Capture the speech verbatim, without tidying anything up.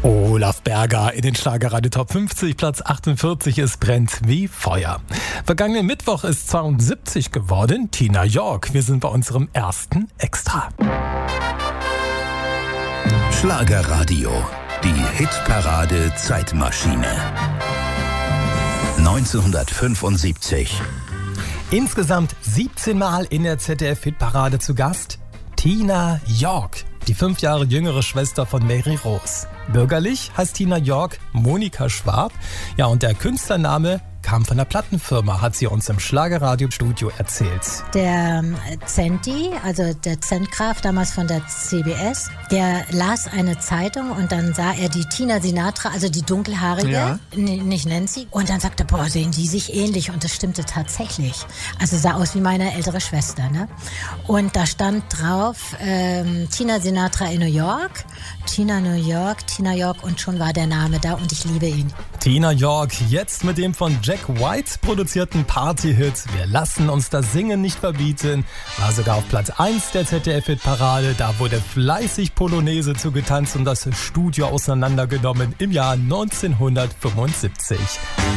Olaf Berger in den Schlagerradio Top fünfzig, Platz achtundvierzig, es brennt wie Feuer. Vergangenen Mittwoch ist zweiundsiebzig geworden, Tina York. Wir sind bei unserem ersten Extra. Schlagerradio, die Hitparade Zeitmaschine. neunzehnhundertfünfundsiebzig. Insgesamt siebzehn Mal in der Z D F-Hitparade zu Gast Tina York, die fünf Jahre jüngere Schwester von Mary Rose. Bürgerlich heißt Tina York Monika Schwab. Ja, und der Künstlername kam von der Plattenfirma, hat sie uns im Schlagerradio-Studio erzählt. Der Zenti, also der Zentgraf, damals von der C B S, der las eine Zeitung und dann sah er die Tina Sinatra, also die dunkelhaarige, ja. n- nicht Nancy, und dann sagte er, boah, sehen die sich ähnlich, und das stimmte tatsächlich. Also sah aus wie meine ältere Schwester, ne? Und da stand drauf, ähm, Tina Sinatra in New York, Tina New York, Tina York, und schon war der Name da und ich liebe ihn. Tina York, jetzt mit dem von Jack White produzierten Party-Hit Wir lassen uns das Singen nicht verbieten, war sogar auf Platz eins der Z D F-Hitparade. Da wurde fleißig Polonaise zugetanzt und das Studio auseinandergenommen im Jahr neunzehnhundertfünfundsiebzig.